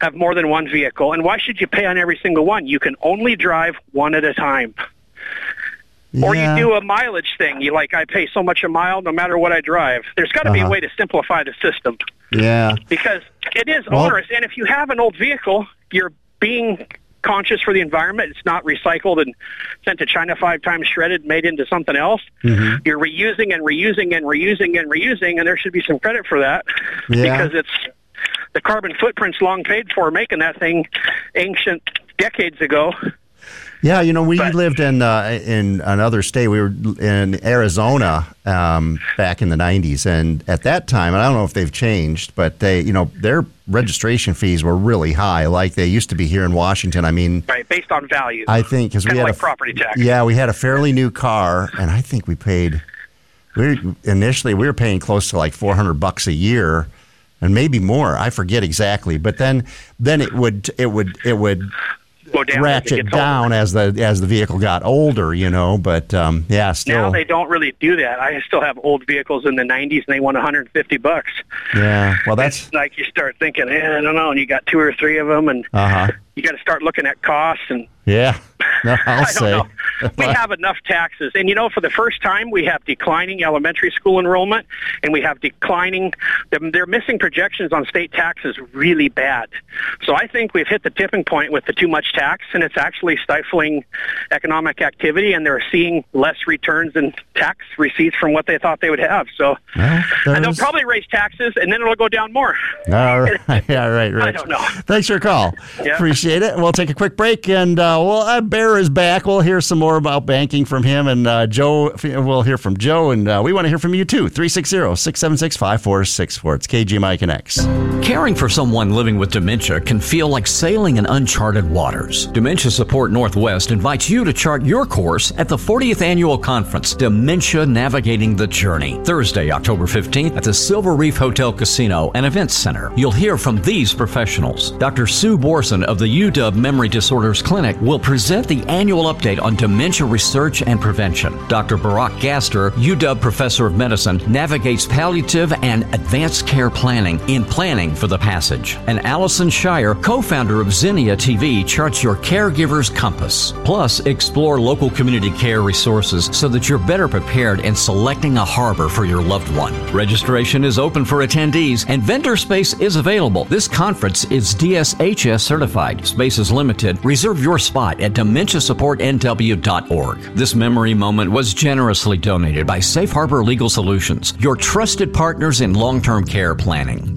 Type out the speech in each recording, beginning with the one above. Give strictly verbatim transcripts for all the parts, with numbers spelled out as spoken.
have more than one vehicle. And why should you pay on every single one? You can only drive one at a time. Yeah. Or you do a mileage thing. You like, I pay so much a mile no matter what I drive. There's got to uh-huh. be a way to simplify the system. Yeah. Because it is well, onerous. And if you have an old vehicle, you're being conscious for the environment. It's not recycled and sent to China five times shredded, made into something else. Mm-hmm. You're reusing and reusing and reusing and reusing, and there should be some credit for that yeah. because it's the carbon footprint's long paid for making that thing ancient decades ago. Yeah, you know, we but, lived in uh, in another state. We were in Arizona um, back in the nineties, and at that time, and I don't know if they've changed, but they, you know, their registration fees were really high, like they used to be here in Washington. I mean, right, based on value. I think because we had like a property tax. Yeah, we had a fairly new car, and I think we paid. We were, initially we were paying close to like four hundred bucks a year, and maybe more. I forget exactly, but then then it would it would it would. Go down ratchet down older. as the as the vehicle got older, you know. But um, yeah, still. Now they don't really do that. I still have old vehicles in the nineties, and they want one hundred fifty bucks. Yeah, well, that's it's like you start thinking, eh, I don't know, and you got two or three of them, and uh-huh. you got to start looking at costs and. Yeah, no, I'll I say. Don't know. We have enough taxes. And, you know, for the first time, we have declining elementary school enrollment, and we have declining, they're missing projections on state taxes really bad. So I think we've hit the tipping point with the too much tax, and it's actually stifling economic activity, and they're seeing less returns and tax receipts from what they thought they would have. So well, and they'll probably raise taxes, and then it'll go down more. All right. Yeah, right, right. I don't know. Thanks for your call. Yeah. Appreciate it. We'll take a quick break, and uh, well, uh, Bear is back. We'll hear some more about banking from him, and uh, Joe. We'll hear from Joe, and uh, we want to hear from you too. three six zero, six seven six, five four six four. It's K G M I Connects. Caring for someone living with dementia can feel like sailing in uncharted waters. Dementia Support Northwest invites you to chart your course at the fortieth Annual Conference, Dementia Navigating the Journey, Thursday, October fifteenth at the Silver Reef Hotel Casino and Events Center. You'll hear from these professionals. Doctor Sue Borson of the U W Memory Disorders Clinic will present the annual update on dementia research and prevention. Doctor Barack Gaster, U W Professor of Medicine, navigates palliative and advanced care planning in Planning for the Passage. And Allison Shire, co-founder of Zinnia T V, charts your caregiver's compass. Plus, explore local community care resources so that you're better prepared in selecting a harbor for your loved one. Registration is open for attendees and vendor space is available. This conference is D S H S certified. Space is limited. Reserve your spot at dementia support N W dot org. This memory moment was generously donated by Safe Harbor Legal Solutions, your trusted partners in long-term care planning.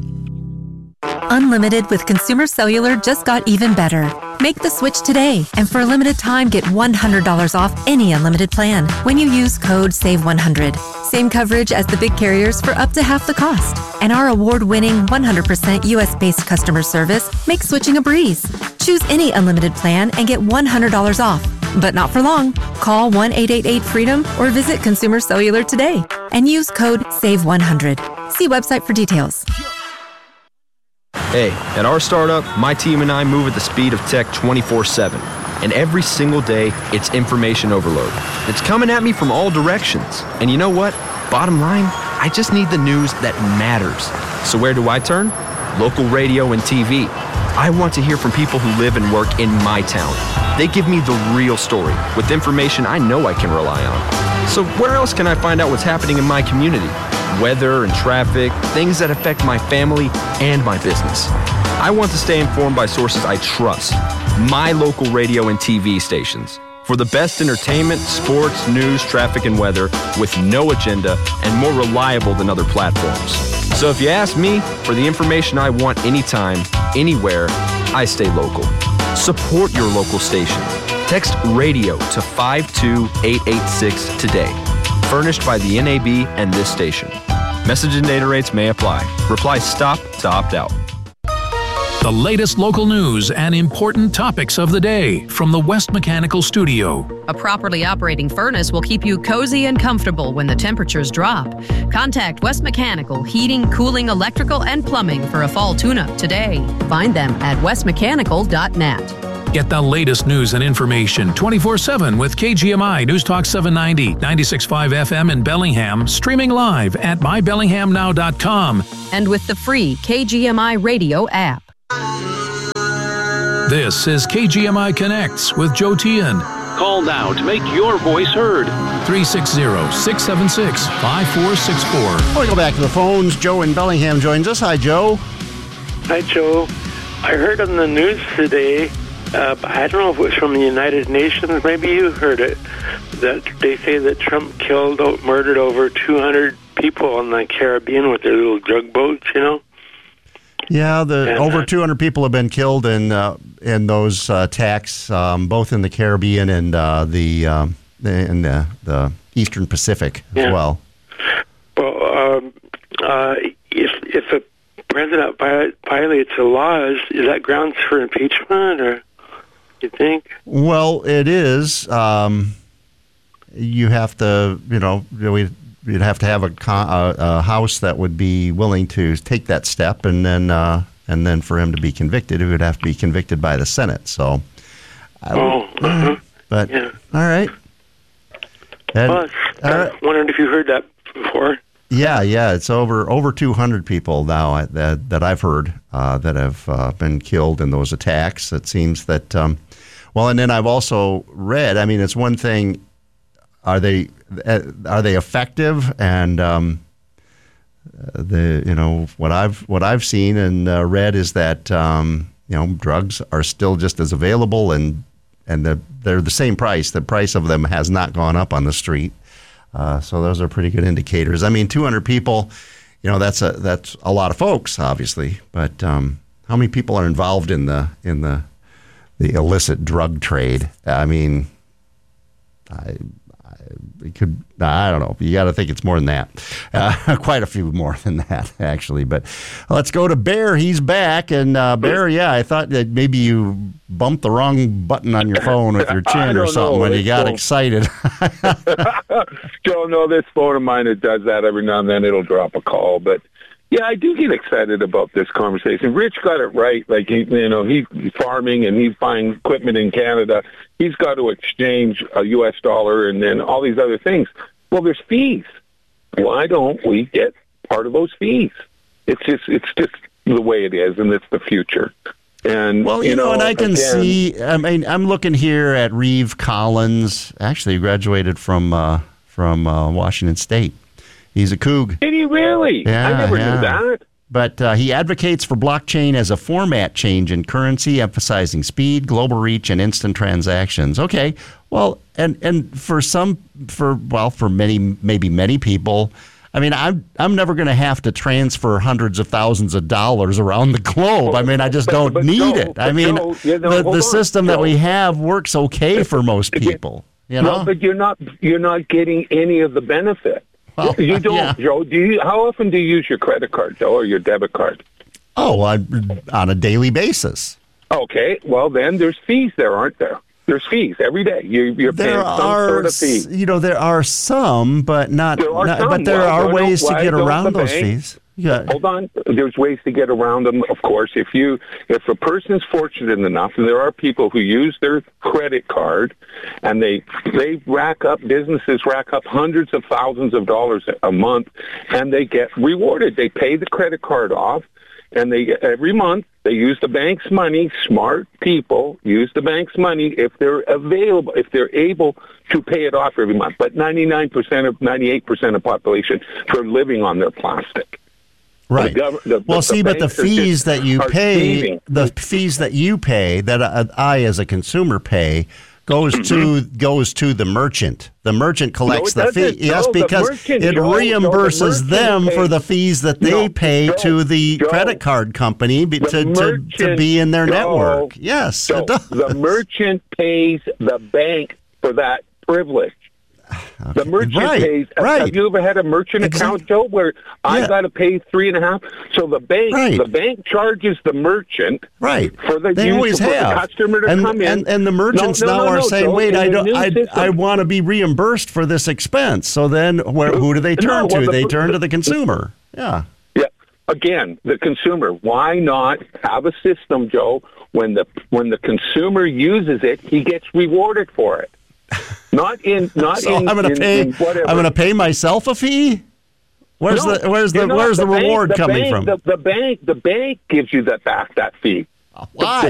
Unlimited with Consumer Cellular just got even better. Make the switch today, and for a limited time, get one hundred dollars off any unlimited plan when you use code save one hundred. Same coverage as the big carriers for up to half the cost. And our award-winning one hundred percent U S-based customer service makes switching a breeze. Choose any unlimited plan and get one hundred dollars off. But not for long. Call one eight eight eight freedom or visit Consumer Cellular today and use code save one hundred. See website for details. Hey, at our startup, my team and I move at the speed of tech twenty-four seven. And every single day, it's information overload. It's coming at me from all directions. And you know what? Bottom line, I just need the news that matters. So where do I turn? Local radio and T V. I want to hear from people who live and work in my town. They give me the real story with information I know I can rely on. So where else can I find out what's happening in my community? Weather and traffic, things that affect my family and my business. I want to stay informed by sources I trust. My local radio and T V stations. For the best entertainment, sports, news, traffic, and weather with no agenda and more reliable than other platforms. So if you ask me for the information I want anytime, anywhere, I stay local. Support your local station. Text radio to five two eight eight six today. Furnished by the N A B and this station. Message and data rates may apply. Reply STOP to opt out. The latest local news and important topics of the day from the West Mechanical Studio. A properly operating furnace will keep you cozy and comfortable when the temperatures drop. Contact West Mechanical Heating, Cooling, Electrical, and Plumbing for a fall tune-up today. Find them at west mechanical dot net. Get the latest news and information twenty-four seven with K G M I News Talk seven ninety, ninety-six point five F M in Bellingham, streaming live at my bellingham now dot com. And with the free K G M I radio app. This is K G M I Connects with Joe Tian. Call now to make your voice heard. three six zero, six seven six, five four six four. I want to go back to the phones. Joe in Bellingham joins us. Hi, Joe. Hi, Joe. I heard on the news today, uh, I don't know if it was from the United Nations, maybe you heard it, that they say that Trump killed, murdered over two hundred people on the Caribbean with their little drug boats, you know? Yeah, the and, over uh, two hundred people have been killed in uh, in those uh, attacks, um, both in the Caribbean and uh, the um, in the, the Eastern Pacific as yeah. well. Well, um, uh, if if a president violates the laws, is that grounds for impeachment, or you think? Well, it is. Um, you have to, you know, we. You'd have to have a, a, a House that would be willing to take that step, and then uh, and then for him to be convicted, he would have to be convicted by the Senate. So, I oh, would, uh-huh. but yeah. all right. And, well, I all right. wondered if you heard that before. Yeah, yeah, it's over over two hundred people now that that I've heard uh, that have uh, been killed in those attacks. It seems that, um, well, and then I've also read. I mean, it's one thing. Are they are they effective? And um, the you know what I've what I've seen and uh, read is that um, you know drugs are still just as available, and and the, they're the same price. The price of them has not gone up on the street. Uh, so those are pretty good indicators. I mean, two hundred people, you know, that's a that's a lot of folks, obviously. But um, how many people are involved in the in the the illicit drug trade? I mean, I. It could, I don't know. You got to think it's more than that. Uh, quite a few more than that, actually. But let's go to Bear. He's back. And uh, Bear, yeah, I thought that maybe you bumped the wrong button on your phone with your chin or something when you got phone. excited. Joe, no, this phone of mine, it does that every now and then. It'll drop a call. But, yeah, I do get excited about this conversation. Rich got it right. Like, he, you know, he's farming and he's buying equipment in Canada. He's got to exchange a U S dollar and then all these other things. Well, there's fees. Why don't we get part of those fees? It's just it's just the way it is, and it's the future. And well, you, you know, know, and I can again, see. I mean, I'm looking here at Reeve Collins. Actually, graduated from uh, from uh, Washington State. He's a Coug. Did he really? Yeah, I never yeah. knew that. But uh, he advocates for blockchain as a format change in currency, emphasizing speed, global reach, and instant transactions. Okay, well, and and for some, for well, for many, maybe many people, I mean, I'm I'm never going to have to transfer hundreds of thousands of dollars around the globe. I mean, I just but, don't but need Joe, it. I mean, Joe, you know, the the on, system Joe. that we have works okay for most people. You know, no, but you're not you're not getting any of the benefit. Well, you don't, yeah. Joe. Do you? How often do you use your credit card, Joe, or your debit card? Oh, on, on a daily basis. Okay. Well, then there's fees there, aren't there? There's fees every day. You, you're there paying some are, sort of fee. You know, there are some, but not. There are not some. But there Why are don't- ways to why get don't around the those bank- fees. Yeah. Hold on. There's ways to get around them, of course. If you, if a person's fortunate enough, and there are people who use their credit card, and they they rack up, businesses rack up hundreds of thousands of dollars a month, and they get rewarded. They pay the credit card off, and they every month they use the bank's money. Smart people use the bank's money if they're available, if they're able to pay it off every month. But ninety-nine percent of ninety-eight percent of the population are living on their plastic. Right. The gov- the, well, the see, but the banks are fees just- that you are pay, thieving. the fees that you pay, that uh, I as a consumer pay, goes to goes to the merchant. The merchant collects No, it the fee. doesn't. Yes, No, the because merchant, it Joe, Joe, the reimburses merchant them pays- for the fees that they No, pay Joe, to the Joe, credit card company be- The to, to, to merchant- be in their Joe, network. Yes, So it does. the merchant pays the bank for that privilege. The merchant Right, pays. right. Have you ever had a merchant Exact- account, Joe, where I Yeah. got to pay three and a half? So the bank, Right. the bank charges the merchant Right. for the They use always for have. the customer to and, come in. And, and the merchants No, no, now no, are no, saying, Joe, wait, in I the don't, new I, system. I want to be reimbursed for this expense. So then where, who do they turn No, well, to? the- They turn to the consumer. Yeah. Yeah. Again, the consumer. Why not have a system, Joe, when the when the consumer uses it, he gets rewarded for it. Not in not So in, I'm going to in- pay. in whatever. I'm going to pay myself a fee. Where's No, the Where's the you're not. Where's the, bank- reward the coming bank, from? The, the bank the bank gives you that back that fee. Why?